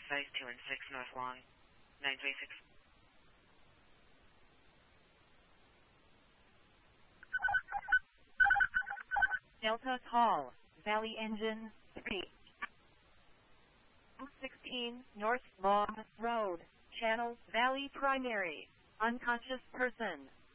size 2 and 6 North Long, 936. Delta Call, Valley Engine 3. 16 North Long Road, Channel Valley Primary, unconscious person.